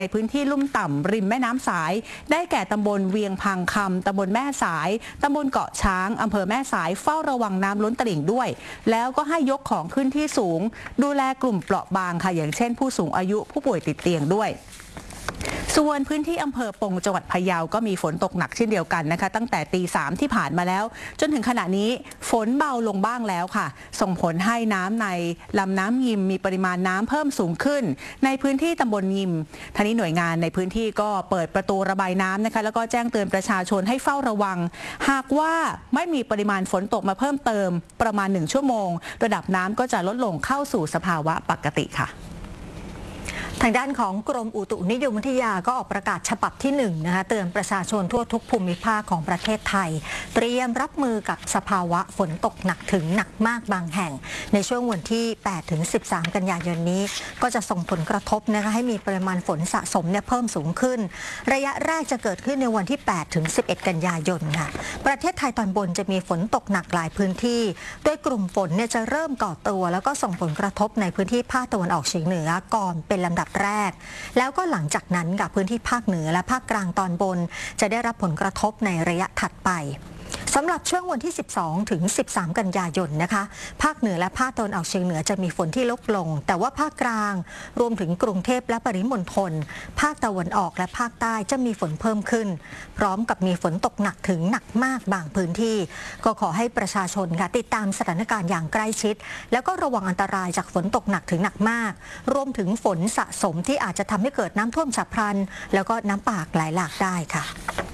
ในพื้นที่ลุ่มต่ำริมแม่น้ำสายได้แก่ตำบลเวียงพังคำตำบลแม่สายตำบลเกาะช้างอำเภอแม่สายเฝ้าระวังน้ำล้นตลิ่งด้วยแล้วก็ให้ยกของขึ้นที่สูงดูแลกลุ่มเปราะบางค่ะอย่างเช่นผู้สูงอายุผู้ป่วยติดเตียงด้วยส่วนพื้นที่อำเภอปงจังหวัดพะเยาก็มีฝนตกหนักเช่นเดียวกันนะคะตั้งแต่ตี 3ที่ผ่านมาแล้วจนถึงขณะนี้ฝนเบาลงบ้างแล้วค่ะส่งผลให้น้ำในลำน้ำยิมมีปริมาณน้ำเพิ่มสูงขึ้นในพื้นที่ตำบลยิมทั้งนี้หน่วยงานในพื้นที่ก็เปิดประตูระบายน้ำนะคะแล้วก็แจ้งเตือนประชาชนให้เฝ้าระวังหากว่าไม่มีปริมาณฝนตกมาเพิ่มเติมประมาณ1 ชั่วโมงระดับน้ำก็จะลดลงเข้าสู่สภาวะปกติค่ะทางด้านของกรมอุตุนิยมวิทยาก็ออกประกาศฉบับที่1นะคะเตือนประชาชนทั่วทุกภูมิภาคของประเทศไทยเตรียมรับมือกับสภาวะฝนตกหนักถึงหนักมากบางแห่งในช่วงวันที่ 8-13 กันยายนนี้ก็จะส่งผลกระทบนะคะให้มีปริมาณฝนสะสมเพิ่มสูงขึ้นระยะแรกจะเกิดขึ้นในวันที่ 8-11 กันยายนค่ะประเทศไทยตอนบนจะมีฝนตกหนักหลายพื้นที่โดยกลุ่มฝนจะเริ่มก่อตัวแล้วก็ส่งผลกระทบในพื้นที่ภาคตะวันออกเฉียงเหนือก่อนเป็นลำดับแรกแล้วก็หลังจากนั้นกับพื้นที่ภาคเหนือและภาคกลางตอนบนจะได้รับผลกระทบในระยะถัดไปสำหรับช่วงวันที่ 12-13 กันยายนนะคะภาคเหนือและภาคตะวันออกเฉียงเหนือจะมีฝนที่ลดลงแต่ว่าภาคกลางรวมถึงกรุงเทพและปริมณฑลภาคตะวันออกและภาคใต้จะมีฝนเพิ่มขึ้นพร้อมกับมีฝนตกหนักถึงหนักมากบางพื้นที่ก็ขอให้ประชาชนค่ะติดตามสถานการณ์อย่างใกล้ชิดแล้วก็ระวังอันตรายจากฝนตกหนักถึงหนักมากรวมถึงฝนสะสมที่อาจจะทำให้เกิดน้ำท่วมฉับพลันแล้วก็น้ำป่าไหลหลากได้ค่ะ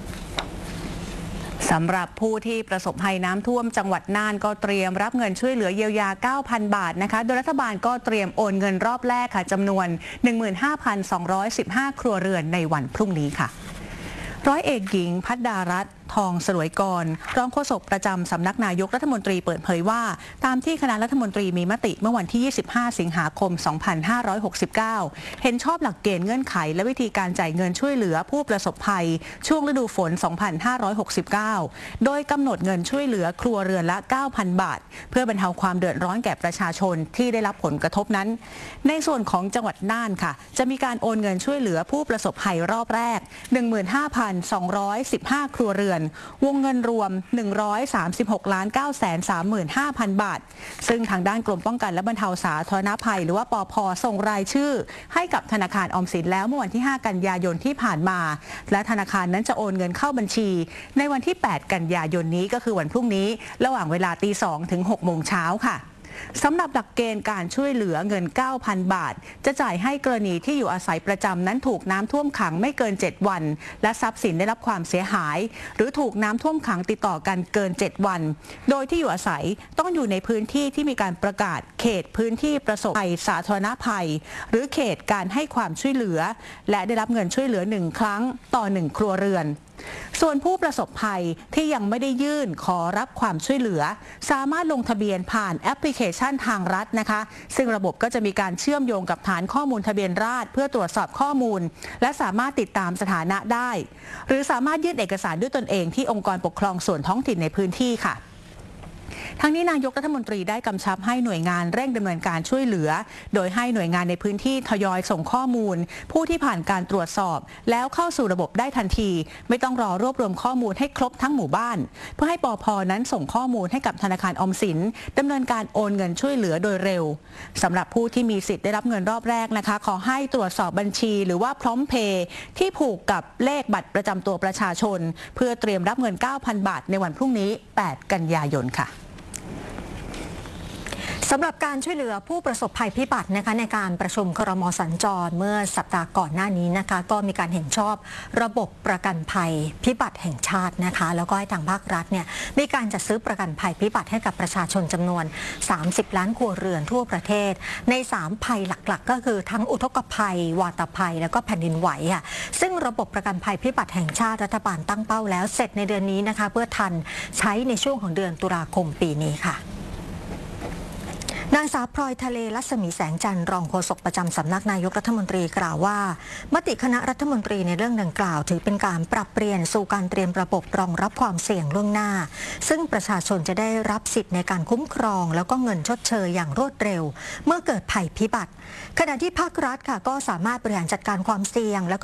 สำหรับผู้ที่ประสบภัยน้ำท่วมจังหวัดน่านก็เตรียมรับเงินช่วยเหลือเยียวยา 9,000 บาทนะคะโดยรัฐบาลก็เตรียมโอนเงินรอบแรกค่ะจำนวน 15,215 ครัวเรือนในวันพรุ่งนี้ค่ะร้อยเอกหญิงพัฒดารัตน์ทองสลวยกรรองโฆษกประจำสำนักนายกรัฐมนตรีเปิดเผยว่าตามที่คณะรัฐมนตรีมีมติเมื่อวันที่ 25 สิงหาคม 2569 เห็นชอบหลักเกณฑ์เงื่อนไขและวิธีการจ่ายเงินช่วยเหลือผู้ประสบภัยช่วงฤดูฝน 2569 โดยกำหนดเงินช่วยเหลือครัวเรือนละ 9,000 บาทเพื่อบรรเทาความเดือดร้อนแก่ประชาชนที่ได้รับผลกระทบนั้นในส่วนของจังหวัดน่านค่ะจะมีการโอนเงินช่วยเหลือผู้ประสบภัยรอบแรก 15,215 ครัวเรือนวงเงินรวม 136,935,000 บาทซึ่งทางด้านกรมป้องกันและบรรเทาสาธารณภัยหรือว่าปภ.ส่งรายชื่อให้กับธนาคารออมสินแล้วเมื่อวันที่ 5 กันยายนที่ผ่านมาและธนาคารนั้นจะโอนเงินเข้าบัญชีในวันที่ 8 กันยายนนี้ก็คือวันพรุ่งนี้ระหว่างเวลาตี 2 ถึง 6 โมงเช้าค่ะสำหรับหลักเกณฑ์การช่วยเหลือเงิน 9,000 บาทจะจ่ายให้กรณีที่อยู่อาศัยประจำนั้นถูกน้ำท่วมขังไม่เกิน 7 วันและทรัพย์สินได้รับความเสียหายหรือถูกน้ำท่วมขังติดต่อกันเกิน 7 วันโดยที่อยู่อาศัยต้องอยู่ในพื้นที่ที่มีการประกาศเขตพื้นที่ประสบภัยสาธารณภัยหรือเขตการให้ความช่วยเหลือและได้รับเงินช่วยเหลือ1 ครั้งต่อ 1 ครัวเรือนส่วนผู้ประสบภัยที่ยังไม่ได้ยื่นขอรับความช่วยเหลือสามารถลงทะเบียนผ่านแอปพลิเคชันทางรัฐนะคะซึ่งระบบก็จะมีการเชื่อมโยงกับฐานข้อมูลทะเบียนราษฎร์เพื่อตรวจสอบข้อมูลและสามารถติดตามสถานะได้หรือสามารถยื่นเอกสารด้วยตนเองที่องค์กรปกครองส่วนท้องถิ่นในพื้นที่ค่ะทั้งนี้นายกรัฐมนตรีได้กำชับให้หน่วยงานเร่งดำเนินการช่วยเหลือโดยให้หน่วยงานในพื้นที่ทยอยส่งข้อมูลผู้ที่ผ่านการตรวจสอบแล้วเข้าสู่ระบบได้ทันทีไม่ต้องรอรวบรวมข้อมูลให้ครบทั้งหมู่บ้านเพื่อให้ปภ.นั้นส่งข้อมูลให้กับธนาคารออมสินดำเนินการโอนเงินช่วยเหลือโดยเร็วสำหรับผู้ที่มีสิทธิ์ได้รับเงินรอบแรกนะคะขอให้ตรวจสอบบัญชีหรือว่าพร้อมเพย์ที่ผูกกับเลขบัตรประจำตัวประชาชนเพื่อเตรียมรับเงิน 9,000 บาทในวันพรุ่งนี้ 8 กันยายนค่ะสำหรับการช่วยเหลือผู้ประสบภัยพิบัตินะคะในการประชุมครม.สัญจรเมื่อสัปดาห์ก่อนหน้านี้นะคะก็มีการเห็นชอบระบบประกันภัยพิบัติแห่งชาตินะคะแล้วก็ให้ทางภาครัฐเนี่ยมีการจัดซื้อประกันภัยพิบัติให้กับประชาชนจำนวน30 ล้านครัวเรือนทั่วประเทศใน3ภัยหลักๆก็คือทั้งอุทกภัยวาตภัยแล้วก็แผ่นดินไหวค่ะซึ่งระบบประกันภัยพิบัติแห่งชาติรัฐบาลตั้งเป้าแล้วเสร็จในเดือนนี้นะคะเพื่อทันใช้ในช่วงของเดือนตุลาคมปีนี้ค่ะนางสาวพลอยทะเลรัศมีแสงจันทร์รองโฆษกประจำสำนักนายกรัฐมนตรีกล่าวว่ามติคณะรัฐมนตรีในเรื่องดังกล่าวถือเป็นการปรับเปลี่ยนสู่การเตรียมระบบรองรับความเสี่ยงล่วงหน้าซึ่งประชาชนจะได้รับสิทธิ์ในการคุ้มครองแล้วก็เงินชดเชยอย่างรวดเร็วเมื่อเกิดภัยพิบัติขณะที่ภาครัฐค่ะก็สามารถบริหารจัดการความเสี่ยงแล้วก็